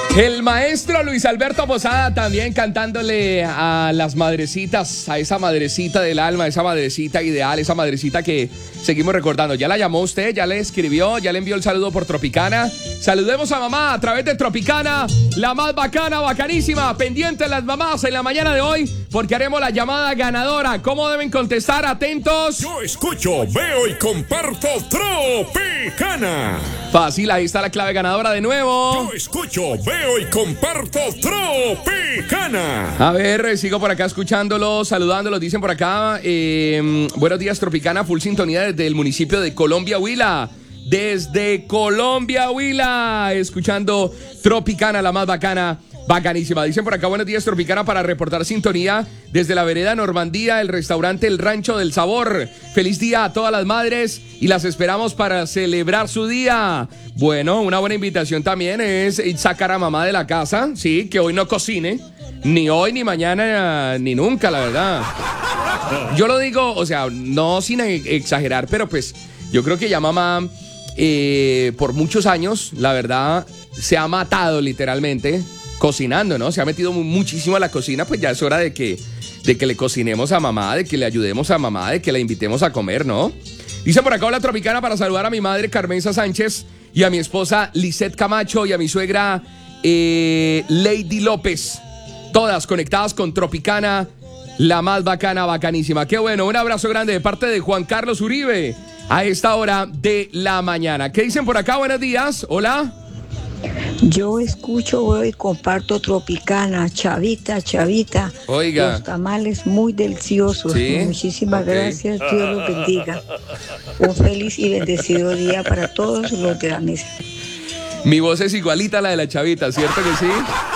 El maestro Luis Alberto Posada también cantándole a las madrecitas, a esa madrecita del alma, esa madrecita ideal, esa madrecita que seguimos recordando. ¿Ya la llamó usted? ¿Ya le escribió? ¿Ya le envió el saludo por Tropicana? Saludemos a mamá a través de Tropicana, la más bacana, bacanísima. Pendientes las mamás en la mañana de hoy porque haremos la llamada ganadora. ¿Cómo deben contestar? Atentos. Yo escucho, veo y comparto Tropicana. Fácil, ahí está la clave ganadora de nuevo. Yo escucho, veo y comparto Tropicana. A ver, sigo por acá escuchándolos, saludándolos, dicen por acá. Buenos días, Tropicana, full sintonía desde el municipio de Colombia, Huila. Desde Colombia, Huila, escuchando Tropicana, la más bacana. Bacanísima. Dicen por acá, buenos días, Tropicana, para reportar sintonía desde la vereda Normandía, el restaurante El Rancho del Sabor. Feliz día a todas las madres y las esperamos para celebrar su día. Bueno, una buena invitación también es sacar a mamá de la casa, sí, que hoy no cocine, ni hoy, ni mañana, ni nunca, la verdad. Yo lo digo, o sea, no sin exagerar, pero pues yo creo que ya mamá, por muchos años, la verdad, se ha matado literalmente cocinando, ¿no? Se ha metido muchísimo a la cocina, pues ya es hora de que le cocinemos a mamá, de que le ayudemos a mamá, de que la invitemos a comer, ¿no? Dice por acá, hola Tropicana, para saludar a mi madre Carmenza Sánchez y a mi esposa Lisette Camacho y a mi suegra Lady López. Todas conectadas con Tropicana, la más bacana, bacanísima. Qué bueno, un abrazo grande de parte de Juan Carlos Uribe a esta hora de la mañana. ¿Qué dicen por acá? Buenos días, hola. Yo escucho, veo y comparto Tropicana, chavita. Oiga. Los tamales muy deliciosos. ¿Sí? Muchísimas gracias, Dios los bendiga. Un feliz y bendecido día para todos los de la mesa. Mi voz es igualita a la de la chavita, ¿cierto que sí?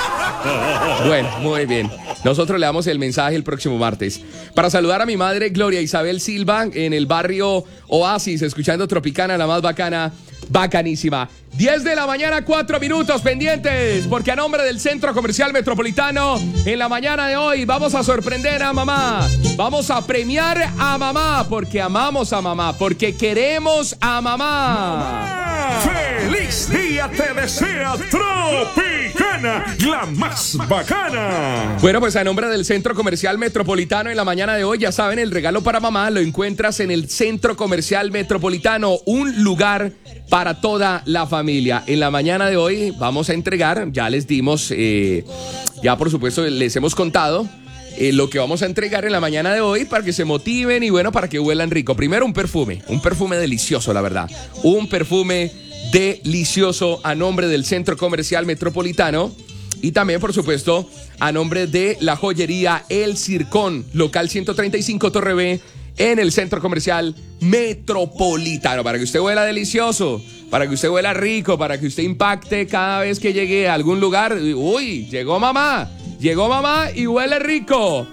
Bueno, muy bien. Nosotros le damos el mensaje el próximo martes. Para saludar a mi madre Gloria Isabel Silva en el barrio Oasis, escuchando Tropicana, la más bacana, bacanísima. 10 de la mañana, 4 minutos pendientes, porque a nombre del Centro Comercial Metropolitano, en la mañana de hoy vamos a sorprender a mamá. Vamos a premiar a mamá, porque amamos a mamá, porque queremos a mamá. ¡Feliz día te desea Tropicana, la más bacana! Bueno, pues a nombre del Centro Comercial Metropolitano, en la mañana de hoy, ya saben, el regalo para mamá lo encuentras en el Centro Comercial Metropolitano, un lugar para toda la familia. En la mañana de hoy vamos a entregar, ya les dimos, ya por supuesto les hemos contado lo que vamos a entregar en la mañana de hoy para que se motiven y bueno, para que huelan rico. Primero un perfume delicioso, la verdad. Un perfume delicioso a nombre del Centro Comercial Metropolitano y también, por supuesto, a nombre de la joyería El Circón, local 135 Torre B, en el Centro Comercial Metropolitano, para que usted huela delicioso, para que usted huela rico, para que usted impacte cada vez que llegue a algún lugar. Uy, llegó mamá y huele rico,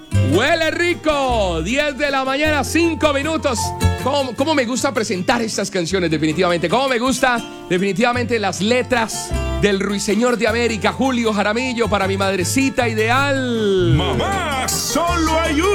10 de la mañana, 5 minutos. ¿Cómo me gusta presentar estas canciones definitivamente? ¿Cómo me gusta definitivamente las letras del Ruiseñor de América, Julio Jaramillo, para mi madrecita ideal? Mamá, solo hay